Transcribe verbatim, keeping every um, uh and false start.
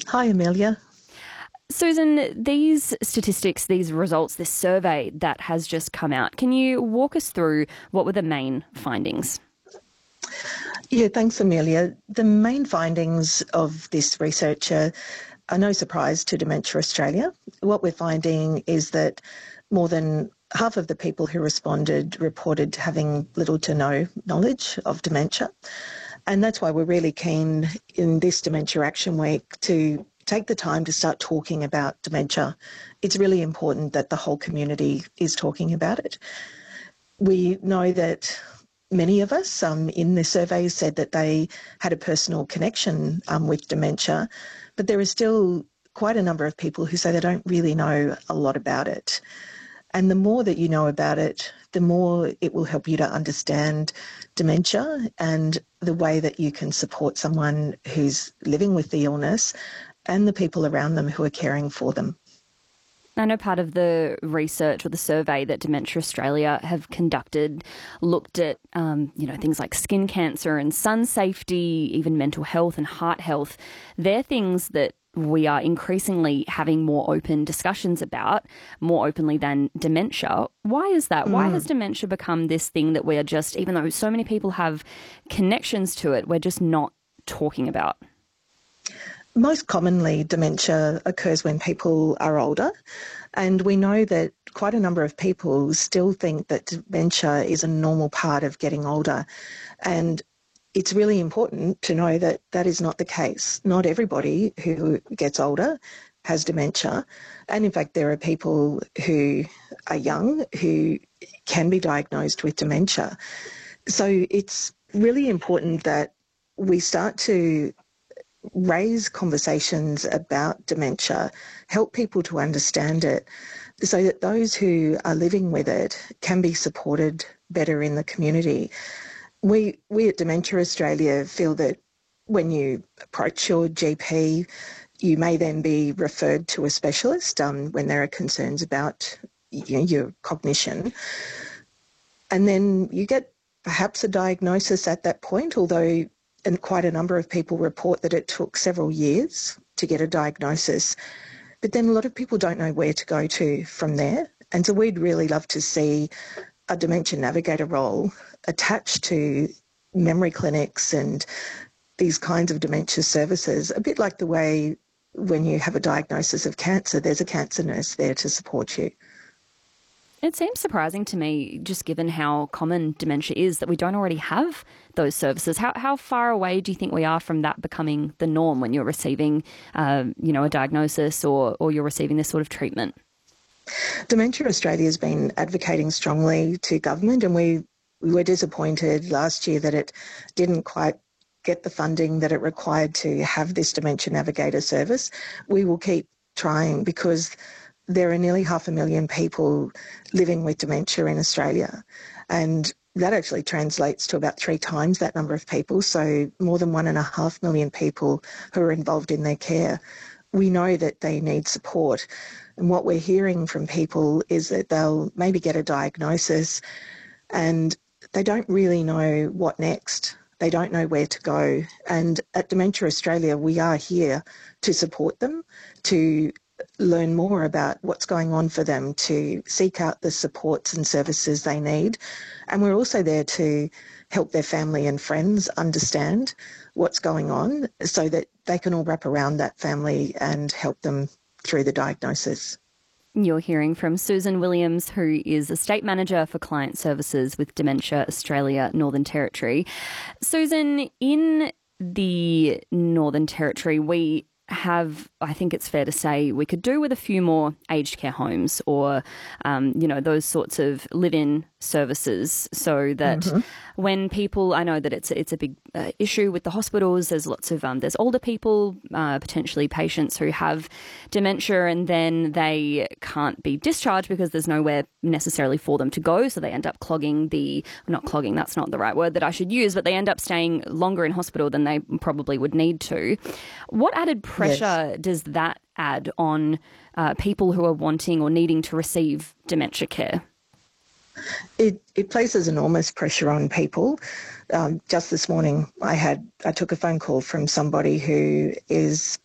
Hi, Amelia. Susan, these statistics, these results, this survey that has just come out, can you walk us through what were the main findings? Yeah, thanks, Amelia. The main findings of this research are, are no surprise to Dementia Australia. What we're finding is that more than half of the people who responded reported having little to no knowledge of dementia. And that's why we're really keen in this Dementia Action Week to take the time to start talking about dementia. It's really important that the whole community is talking about it. We know that many of us um, in the survey said that they had a personal connection um, with dementia, but there are still quite a number of people who say they don't really know a lot about it. And the more that you know about it, the more it will help you to understand dementia and the way that you can support someone who's living with the illness and the people around them who are caring for them. I know part of the research or the survey that Dementia Australia have conducted looked at, um, you know, things like skin cancer and sun safety, even mental health and heart health. They're things that we are increasingly having more open discussions about, more openly than dementia. Why is that? Why has Mm. dementia become this thing that we are just, even though so many people have connections to it, we're just not talking about? Most commonly, dementia occurs when people are older, and we know that quite a number of people still think that dementia is a normal part of getting older. And it's really important to know that that is not the case. Not everybody who gets older has dementia. And in fact, there are people who are young who can be diagnosed with dementia. So it's really important that we start to raise conversations about dementia, help people to understand it so that those who are living with it can be supported better in the community. We, we at Dementia Australia feel that when you approach your G P, you may then be referred to a specialist um, when there are concerns about you know, your cognition. And then you get perhaps a diagnosis at that point, although and quite a number of people report that it took several years to get a diagnosis. But then a lot of people don't know where to go to from there. And so we'd really love to see a dementia navigator role attached to memory clinics and these kinds of dementia services, a bit like the way when you have a diagnosis of cancer, there's a cancer nurse there to support you. It seems surprising to me, just given how common dementia is, that we don't already have those services. How how far away do you think we are from that becoming the norm when you're receiving, uh, you know, a diagnosis or or you're receiving this sort of treatment? Dementia Australia has been advocating strongly to government, and we, we were disappointed last year that it didn't quite get the funding that it required to have this dementia navigator service. We will keep trying because there are nearly half a million people living with dementia in Australia, and that actually translates to about three times that number of people, so more than one and a half million people who are involved in their care. We know that they need support. And what we're hearing from people is that they'll maybe get a diagnosis and they don't really know what next. They don't know where to go. And at Dementia Australia, we are here to support them, to learn more about what's going on for them, to seek out the supports and services they need. And we're also there to help their family and friends understand what's going on so that they can all wrap around that family and help them through the diagnosis. You're hearing from Susan Williams, who is Estate Manager for Client Services with Dementia Australia Northern Territory. Susan, in the Northern Territory, we have, I think it's fair to say, we could do with a few more aged care homes or, um, you know, those sorts of live-in services so that Mm-hmm. when people, I know that it's, it's a big uh, issue with the hospitals. There's lots of, um, there's older people, uh, potentially patients who have dementia and then they can't be discharged because there's nowhere necessarily for them to go. So they end up clogging the, not clogging, that's not the right word that I should use, but they end up staying longer in hospital than they probably would need to. What added Yes. pressure does that add on uh, people who are wanting or needing to receive dementia care? It, it places enormous pressure on people. Um, just this morning, I had I took a phone call from somebody who is